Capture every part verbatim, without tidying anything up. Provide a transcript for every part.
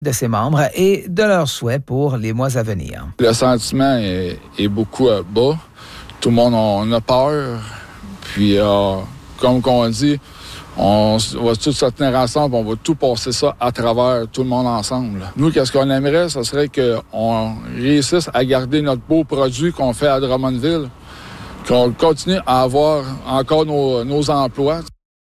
de ses membres et de leurs souhaits pour les mois à venir. Le sentiment est, est beaucoup bas. Tout le monde on a peur. Puis, euh, comme on dit, on va tous se tenir ensemble, on va tout passer ça à travers tout le monde ensemble. Nous, qu'est-ce qu'on aimerait, ce serait qu'on réussisse à garder notre beau produit qu'on fait à Drummondville, qu'on continue à avoir encore nos, nos emplois.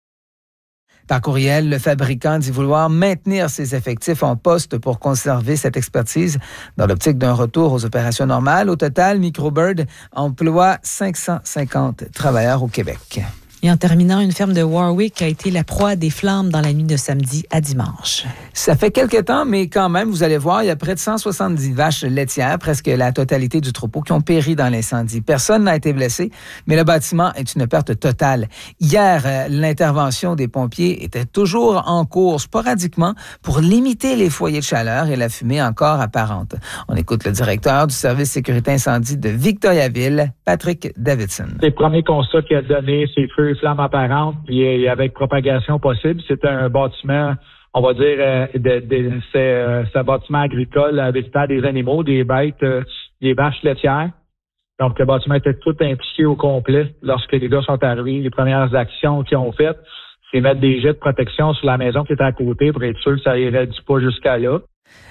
Par courriel, le fabricant dit vouloir maintenir ses effectifs en poste pour conserver cette expertise dans l'optique d'un retour aux opérations normales. Au total, Microbird emploie cinq cent cinquante travailleurs au Québec. Et en terminant, une ferme de Warwick a été la proie des flammes dans la nuit de samedi à dimanche. Ça fait quelque temps, mais quand même, vous allez voir, il y a près de cent soixante-dix vaches laitières, presque la totalité du troupeau, qui ont péri dans l'incendie. Personne n'a été blessé, mais le bâtiment est une perte totale. Hier, l'intervention des pompiers était toujours en cours sporadiquement pour limiter les foyers de chaleur et la fumée encore apparente. On écoute le directeur du service sécurité incendie de Victoriaville, Patrick Davidson. Les premiers constats qu'il a donnés, c'est feu flammes apparentes, puis avec propagation possible. C'est un bâtiment, on va dire, euh, de, de, c'est, euh, c'est un bâtiment agricole habitant des animaux, des bêtes, euh, des vaches laitières. Donc, le bâtiment était tout impliqué au complet lorsque les gars sont arrivés. Les premières actions qu'ils ont faites, c'est mettre des jets de protection sur la maison qui était à côté pour être sûr que ça irait pas jusqu'à là.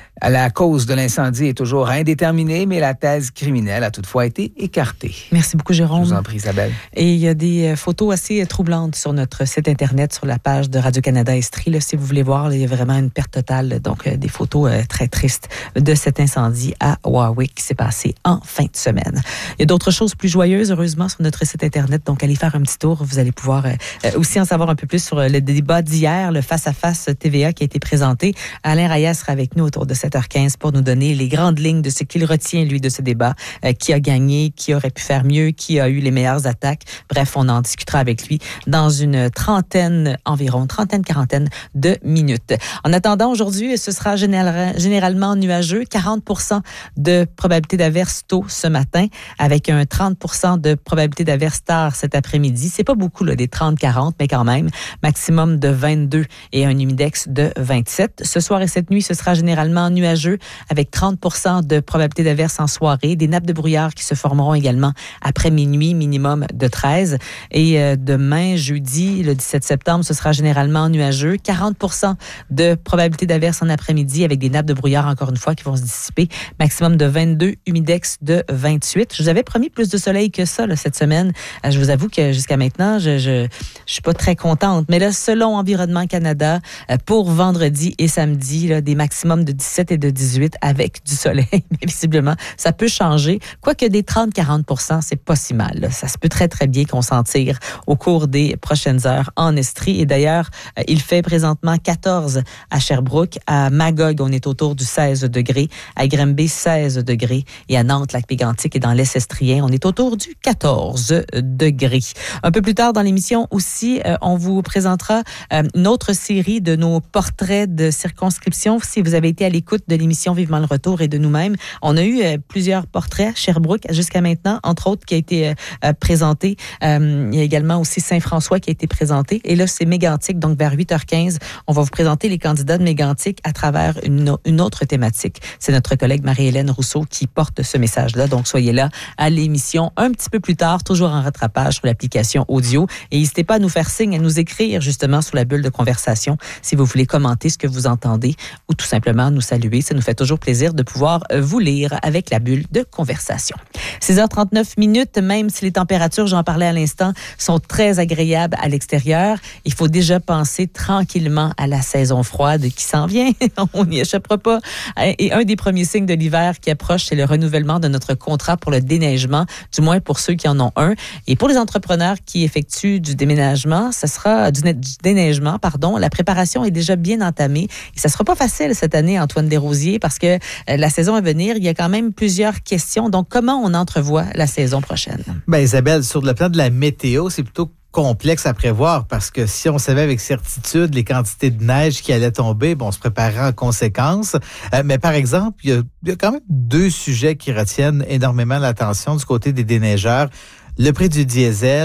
La cause de l'incendie est toujours indéterminée, mais la thèse criminelle a toutefois été écartée. Merci beaucoup, Jérôme. Je vous en prie, Isabelle. Et il y a des photos assez troublantes sur notre site Internet, sur la page de Radio-Canada Estrie. Là, si vous voulez voir, là, il y a vraiment une perte totale. Donc, euh, des photos euh, très tristes de cet incendie à Warwick qui s'est passé en fin de semaine. Il y a d'autres choses plus joyeuses, heureusement, sur notre site Internet. Donc, allez faire un petit tour. Vous allez pouvoir euh, aussi en savoir un peu plus sur le débat d'hier, le face-à-face T V A qui a été présenté. Alain Raya sera avec nous autour de sept heures quinze pour nous donner les grandes lignes de ce qu'il retient, lui, de ce débat, euh, qui a gagné, qui aurait pu faire mieux, qui a eu les meilleures attaques. Bref, on en discutera avec lui dans une trentaine, environ, trentaine, quarantaine de minutes. En attendant, aujourd'hui, ce sera général, généralement nuageux, quarante pour cent de probabilité d'averse tôt ce matin, avec un trente pour cent de probabilité d'averse tard cet après-midi. C'est pas beaucoup, là, des trente quarante, mais quand même, maximum de vingt-deux et un humidex de vingt-sept. Ce soir et cette nuit, ce sera généralement nuageux, avec trente pour cent de probabilité d'averse en soirée, des nappes de brouillard qui se formeront également après minuit, minimum de treize. Et euh, demain, jeudi, le dix-sept septembre, ce sera généralement nuageux, quarante pour cent de probabilité d'averse en après-midi, avec des nappes de brouillard, encore une fois, qui vont se dissiper, maximum de vingt-deux, humidex de vingt-huit. Je vous avais promis plus de soleil que ça là, cette semaine. Euh, je vous avoue que jusqu'à maintenant, je, je, je suis pas très contente. Mais là, selon Environnement Canada, euh, pour vendredi et samedi, là, des maximums de dix-sept et de dix-huit avec du soleil. Mais visiblement, ça peut changer. Quoique des trente à quarante pour cent, c'est pas si mal. Là. Ça se peut très, très bien qu'on s'en tire au cours des prochaines heures en Estrie. Et d'ailleurs, euh, il fait présentement quatorze à Sherbrooke. À Magog, on est autour du seize degrés. À Granby, seize degrés. Et à Nantes, Lac-Mégantic et dans l'Est estrien, on est autour du quatorze degrés. Un peu plus tard dans l'émission aussi, euh, on vous présentera euh, une autre série de nos portraits de circonscription. Si vous avez été à l'écoute de l'émission Vivement le retour et de nous-mêmes, on a eu euh, plusieurs portraits à Sherbrooke jusqu'à maintenant, entre autres qui a été euh, présenté. Euh, il y a également aussi Saint-François qui a été présenté. Et là, c'est Mégantic. Donc, vers huit heures quinze, on va vous présenter les candidats de Mégantic à travers une, une autre thématique. C'est notre collègue Marie-Hélène Rousseau qui porte ce message-là. Donc, soyez là à l'émission un petit peu plus tard, toujours en rattrapage sur l'application audio. Et n'hésitez pas à nous faire signe, à nous écrire justement sur la bulle de conversation si vous voulez commenter ce que vous entendez ou tout simplement nous saluer. Ça nous fait toujours plaisir de pouvoir vous lire avec la bulle de conversation. six heures trente-neuf minutes, même si les températures, j'en parlais à l'instant, sont très agréables à l'extérieur, il faut déjà penser tranquillement à la saison froide qui s'en vient. On n'y échappera pas. Et un des premiers signes de l'hiver qui approche, c'est le renouvellement de notre contrat pour le déneigement, du moins pour ceux qui en ont un. Et pour les entrepreneurs qui effectuent du déménagement, ça sera du, du déneigement, pardon. La préparation est déjà bien entamée. Et ça sera pas facile cette année, Antoine Desrosiers, parce que la saison à venir, il y a quand même plusieurs questions. Donc, comment on entrevoit la saison prochaine? Bien, Isabelle, sur le plan de la météo, c'est plutôt complexe à prévoir parce que si on savait avec certitude les quantités de neige qui allaient tomber, bon, on se préparerait en conséquence. Euh, mais par exemple, il y, a, il y a quand même deux sujets qui retiennent énormément l'attention du côté des déneigeurs. Le prix du diesel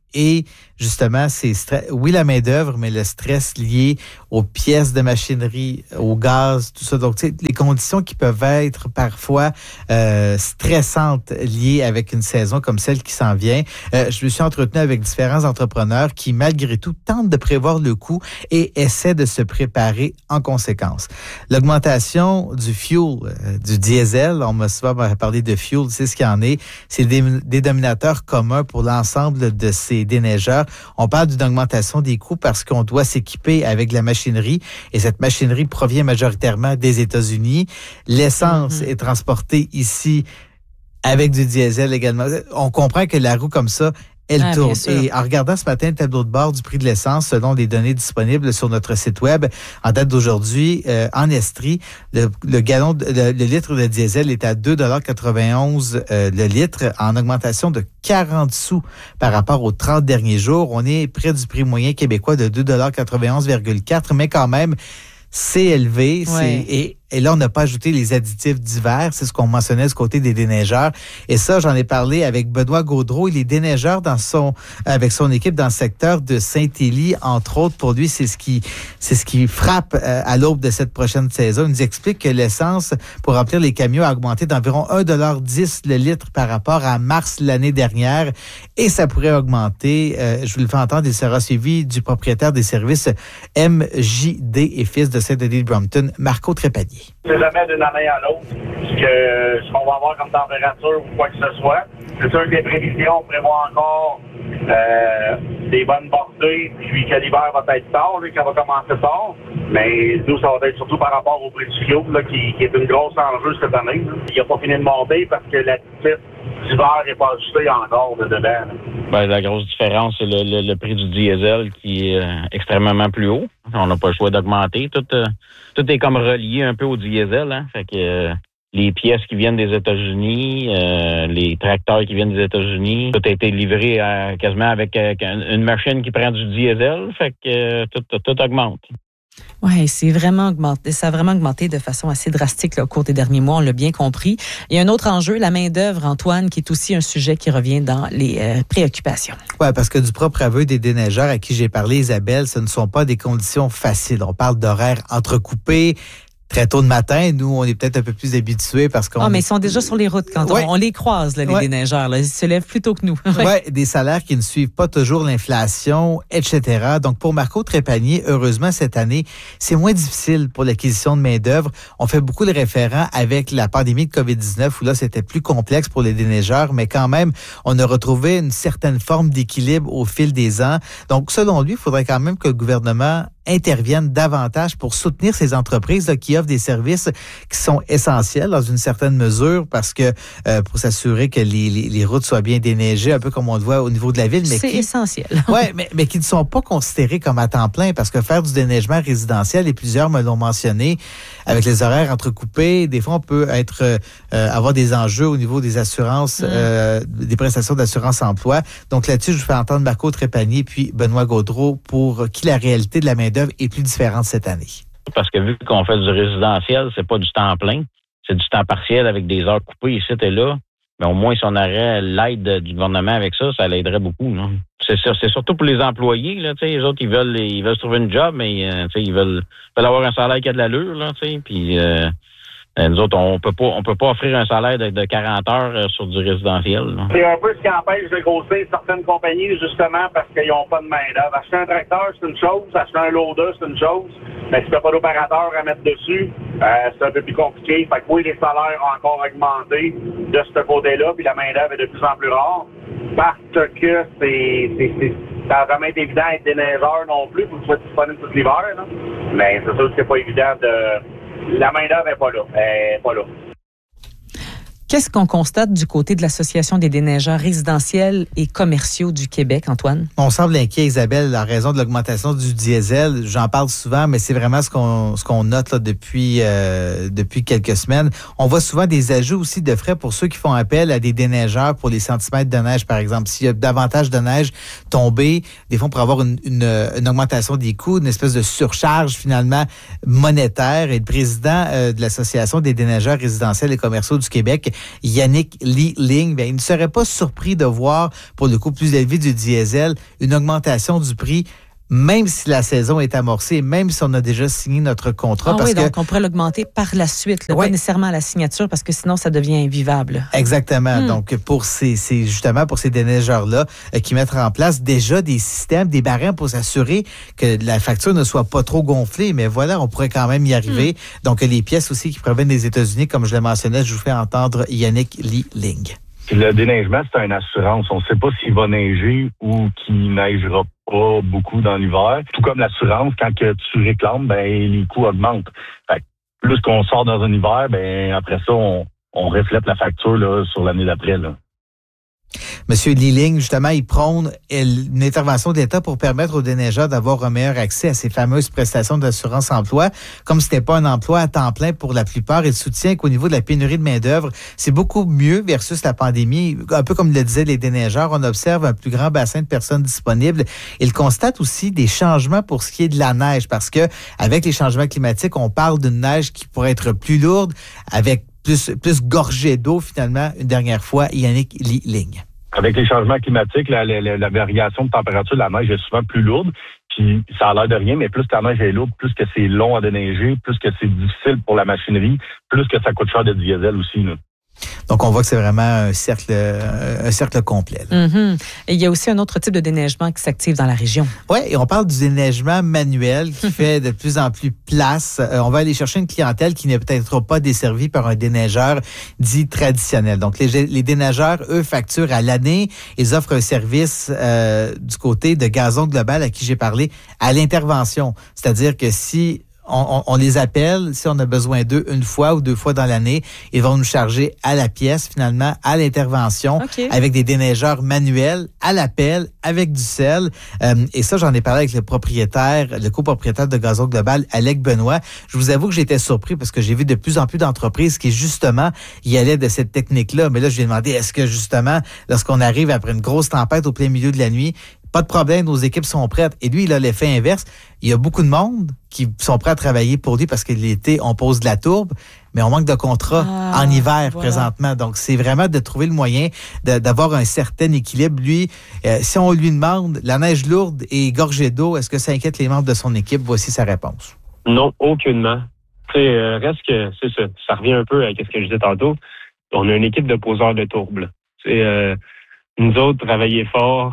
et justement, c'est stre- oui, la main-d'œuvre, mais le stress lié aux pièces de machinerie, au gaz, tout ça. Donc, tu sais, les conditions qui peuvent être parfois euh, stressantes liées avec une saison comme celle qui s'en vient. Euh, je me suis entretenu avec différents entrepreneurs qui, malgré tout, tentent de prévoir le coût et essaient de se préparer en conséquence. L'augmentation du fuel, euh, du diesel, on m'a souvent parlé de fuel, c'est ce qu'il y en est. C'est des dénominateurs communs pour l'ensemble de ces déneigeurs. On parle d'une augmentation des coûts parce qu'on doit s'équiper avec de la machinerie et cette machinerie provient majoritairement des États-Unis. L'essence mm-hmm. est transportée ici avec du diesel également. On comprend que la roue comme ça, elle ah, tourne. Et en regardant ce matin le tableau de bord du prix de l'essence, selon les données disponibles sur notre site web, en date d'aujourd'hui, euh, en Estrie, le, le gallon, de, le, le litre de diesel est à deux dollars quatre-vingt-onze euh, le litre, en augmentation de quarante sous par rapport aux trente derniers jours. On est près du prix moyen québécois de deux dollars quatre-vingt-onze virgule quatre, mais quand même, c'est élevé. Ouais. C'est, et, et là, on n'a pas ajouté les additifs divers. C'est ce qu'on mentionnait du côté des déneigeurs. Et ça, j'en ai parlé avec Benoît Gaudreau. Il est déneigeur dans son, avec son équipe dans le secteur de Saint-Élie, entre autres. Pour lui, c'est ce qui, c'est ce qui frappe euh, à l'aube de cette prochaine saison. Il nous explique que l'essence pour remplir les camions a augmenté d'environ un dollar dix le litre par rapport à mars l'année dernière. Et ça pourrait augmenter. Euh, je vous le fais entendre. Il sera suivi du propriétaire des services M J D et fils de Saint-Denis-de-Brampton, Marco Trépanier. C'est jamais d'une année à l'autre ce, que, ce qu'on va avoir comme température ou quoi que ce soit. C'est sûr que les prévisions prévoient encore euh, des bonnes bordées, puis que l'hiver va être tard, là, qu'on va commencer tard. Mais nous, ça va être surtout par rapport au prix du fioul, là, qui, qui est une grosse enjeu cette année. Là. Il n'a pas fini de monter parce que l'additif d'hiver n'est pas ajusté encore de dedans. Là. Ben, la grosse différence, c'est le, le, le prix du diesel qui est euh, extrêmement plus haut. On n'a pas le choix d'augmenter. Tout, euh, tout est comme relié un peu au diesel. Hein? Fait que euh, les pièces qui viennent des États-Unis, euh, les tracteurs qui viennent des États-Unis, tout a été livré à, quasiment avec euh, une machine qui prend du diesel. Fait que euh, tout, tout, tout augmente. Oui, c'est vraiment augmenté. Ça a vraiment augmenté de façon assez drastique là, au cours des derniers mois, on l'a bien compris. Il y a un autre enjeu, la main-d'œuvre, Antoine, qui est aussi un sujet qui revient dans les euh, préoccupations. Oui, parce que du propre aveu des déneigeurs à qui j'ai parlé, Isabelle, ce ne sont pas des conditions faciles. On parle d'horaires entrecoupés. Très tôt le matin, nous, on est peut-être un peu plus habitués parce qu'on... Ah, mais ils sont déjà sur les routes quand ouais. on, on les croise, là, les ouais. déneigeurs. Là. Ils se lèvent plus tôt que nous. Oui, ouais, des salaires qui ne suivent pas toujours l'inflation, et cetera. Donc, pour Marco Trépanier, heureusement, cette année, c'est moins difficile pour l'acquisition de main-d'œuvre. On fait beaucoup de référents avec la pandémie de covid dix-neuf où là, c'était plus complexe pour les déneigeurs, mais quand même, on a retrouvé une certaine forme d'équilibre au fil des ans. Donc, selon lui, il faudrait quand même que le gouvernement interviennent davantage pour soutenir ces entreprises là, qui offrent des services qui sont essentiels dans une certaine mesure parce que euh, pour s'assurer que les, les, les routes soient bien déneigées, un peu comme on le voit au niveau de la ville. Mais c'est qui, essentiel. Oui, mais, mais qui ne sont pas considérés comme à temps plein parce que faire du déneigement résidentiel, et plusieurs me l'ont mentionné, avec les horaires entrecoupés, des fois on peut être euh, avoir des enjeux au niveau des assurances, mmh. euh, des prestations d'assurance emploi. Donc là-dessus, je vous fais entendre Marco Trépanier puis Benoît Gaudreau pour qui la réalité de la main-d'œuvre est plus différente cette année. Parce que vu qu'on fait du résidentiel, c'est pas du temps plein, c'est du temps partiel avec des heures coupées ici et là. Mais au moins, si on aurait l'aide du gouvernement avec ça, ça l'aiderait beaucoup. Là. C'est, c'est surtout pour les employés. Là, les autres, ils veulent ils veulent se trouver une job, mais euh, ils veulent, veulent avoir un salaire qui a de l'allure. Là, puis euh, nous autres, on peut pas on peut pas offrir un salaire de, de quarante heures euh, sur du résidentiel. Là. C'est un peu ce qui empêche de grossir certaines compagnies, justement, parce qu'ils n'ont pas de main-d'œuvre. Acheter un tracteur, c'est une chose. Acheter un loader, c'est une chose. Mais si tu n'as pas d'opérateur à mettre dessus, euh, c'est un peu plus compliqué. Fait que oui, les salaires ont encore augmenté de ce côté-là, puis la main-d'œuvre est de plus en plus rare. Parce que c'est, c'est, c'est ça n'a jamais été évident d'être déneigeur non plus pour que tu sois disponible tout l'hiver. Là. Mais c'est sûr que c'est pas évident de... La main-d'œuvre n'est pas là. Elle n'est pas là. Qu'est-ce qu'on constate du côté de l'Association des déneigeurs résidentiels et commerciaux du Québec, Antoine? On semble inquiet, Isabelle, en raison de l'augmentation du diesel. J'en parle souvent, mais c'est vraiment ce qu'on ce qu'on note là, depuis euh, depuis quelques semaines. On voit souvent des ajouts aussi de frais pour ceux qui font appel à des déneigeurs pour les centimètres de neige, par exemple. S'il y a davantage de neige tombée, des fois, pour avoir une, une, une augmentation des coûts, une espèce de surcharge finalement monétaire. Et le président euh, de l'Association des déneigeurs résidentiels et commerciaux du Québec, Yannick Li-Ling. Bien, il ne serait pas surpris de voir, pour le coût plus élevé du diesel, une augmentation du prix, même si la saison est amorcée, même si on a déjà signé notre contrat. Ah parce oui, que, donc on pourrait l'augmenter par la suite, là, ouais. pas nécessairement à la signature, parce que sinon, ça devient invivable. Exactement. Hmm. Donc, pour ces, ces, justement, pour ces déneigeurs-là, euh, qui mettent en place déjà des systèmes, des barèmes pour s'assurer que la facture ne soit pas trop gonflée. Mais voilà, on pourrait quand même y arriver. Hmm. Donc, les pièces aussi qui proviennent des États-Unis, comme je le mentionnais, je vous fais entendre Yannick Li-Ling. Le déneigement, c'est une assurance. On ne sait pas s'il va neiger ou qu'il neigera pas beaucoup dans l'hiver. Tout comme l'assurance, quand que tu réclames, ben les coûts augmentent. Fait que plus qu'on sort dans un hiver, ben après ça, on, on reflète la facture là, sur l'année d'après. Là. Monsieur Li-Ling, justement, il prône une intervention de l'État pour permettre aux déneigeurs d'avoir un meilleur accès à ces fameuses prestations d'assurance-emploi. Comme ce n'était pas un emploi à temps plein pour la plupart, il soutient qu'au niveau de la pénurie de main-d'œuvre, c'est beaucoup mieux versus la pandémie. Un peu comme le disaient les déneigeurs, on observe un plus grand bassin de personnes disponibles. Il constate aussi des changements pour ce qui est de la neige, parce que avec les changements climatiques, on parle d'une neige qui pourrait être plus lourde, avec plus, plus gorgée d'eau, finalement, une dernière fois, Yannick Li-Ling. Avec les changements climatiques, la, la, la variation de température de la neige est souvent plus lourde. Puis ça a l'air de rien, mais plus que la neige est lourde, plus que c'est long à déneiger, plus que c'est difficile pour la machinerie, plus que ça coûte cher de diesel aussi, là. Donc, on voit que c'est vraiment un cercle, un cercle complet. Mm-hmm. Et il y a aussi un autre type de déneigement qui s'active dans la région. Oui, et on parle du déneigement manuel qui fait de plus en plus place. Euh, on va aller chercher une clientèle qui n'est peut-être pas desservie par un déneigeur dit traditionnel. Donc, les, les déneigeurs, eux, facturent à l'année. Ils offrent un service euh, du côté de Gazon Global à qui j'ai parlé à l'intervention. C'est-à-dire que si On, on les appelle, si on a besoin d'eux une fois ou deux fois dans l'année, ils vont nous charger à la pièce, finalement, à l'intervention, okay. avec des déneigeurs manuels, à l'appel, avec du sel. Euh, et ça, j'en ai parlé avec le propriétaire, le copropriétaire de Gazon Global, Alec Benoît. Je vous avoue que j'étais surpris parce que j'ai vu de plus en plus d'entreprises qui, justement, y allaient de cette technique-là. Mais là, je lui ai demandé, est-ce que, justement, lorsqu'on arrive après une grosse tempête au plein milieu de la nuit, pas de problème, nos équipes sont prêtes. Et lui, il a l'effet inverse. Il y a beaucoup de monde qui sont prêts à travailler pour lui parce que l'été, on pose de la tourbe, mais on manque de contrats ah, en hiver voilà. présentement. Donc, c'est vraiment de trouver le moyen de, d'avoir un certain équilibre. Lui, euh, si on lui demande la neige lourde et gorgée d'eau, est-ce que ça inquiète les membres de son équipe? Voici sa réponse. Non, aucunement. Tu sais, euh, reste que, c'est ça, ça revient un peu à ce que je disais tantôt. On a une équipe de poseurs de tourbe. Tu sais, euh, nous autres, travailler fort,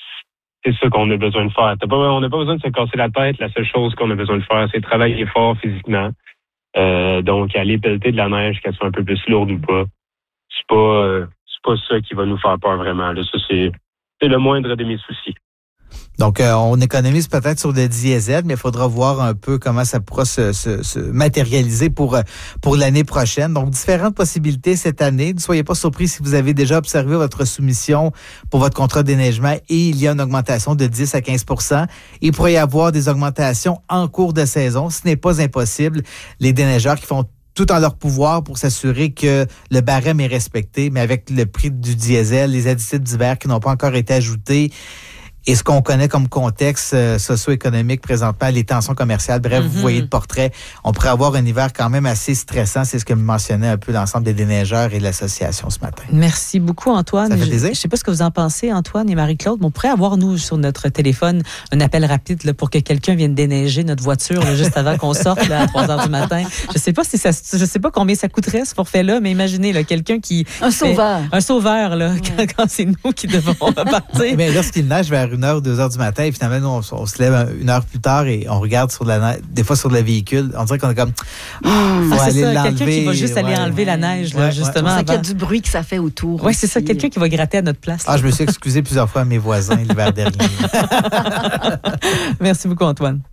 c'est ça qu'on a besoin de faire. T'as pas, on n'a pas besoin de se casser la tête. La seule chose qu'on a besoin de faire, c'est travailler fort physiquement. Euh, donc, aller pelleter de la neige, qu'elle soit un peu plus lourde ou pas. C'est pas, euh, c'est pas ça qui va nous faire peur vraiment. Là, ça, c'est, c'est le moindre de mes soucis. Donc, euh, on économise peut-être sur le diesel, mais il faudra voir un peu comment ça pourra se, se, se matérialiser pour, pour l'année prochaine. Donc, différentes possibilités cette année. Ne soyez pas surpris si vous avez déjà observé votre soumission pour votre contrat de déneigement et il y a une augmentation de dix à quinze pour cent. Il pourrait y avoir des augmentations en cours de saison. Ce n'est pas impossible. Les déneigeurs qui font tout en leur pouvoir pour s'assurer que le barème est respecté, mais avec le prix du diesel, les additifs d'hiver qui n'ont pas encore été ajoutés, et ce qu'on connaît comme contexte euh, socio-économique présentement, les tensions commerciales, bref, mm-hmm. vous voyez le portrait. On pourrait avoir un hiver quand même assez stressant. C'est ce que mentionnait un peu l'ensemble des déneigeurs et de l'association ce matin. Merci beaucoup, Antoine. Ça fait plaisir. Je ne sais pas ce que vous en pensez, Antoine et Marie-Claude, mais on pourrait avoir, nous, sur notre téléphone, un appel rapide là, pour que quelqu'un vienne déneiger notre voiture là, juste avant qu'on sorte là, à trois heures du matin. Je ne sais pas si ça, je sais pas combien ça coûterait ce forfait-là, mais imaginez là, quelqu'un qui... Un sauveur. Un sauveur, là, ouais. quand, quand c'est nous qui devons partir. Mais lorsqu'il neige vers une heure, deux heures du matin, et finalement, nous, on, on se lève une heure plus tard et on regarde sur la neige, des fois sur le véhicule, on dirait qu'on est comme, mmh, faut ah, aller c'est ça, l'enlever. Quelqu'un qui va juste aller ouais, enlever la neige, là, ouais, justement. C'est ouais. qu'il y a du bruit que ça fait autour. Oui, c'est ça, quelqu'un qui va gratter à notre place. Ah, je me suis excusé plusieurs fois à mes voisins l'hiver dernier. Merci beaucoup, Antoine.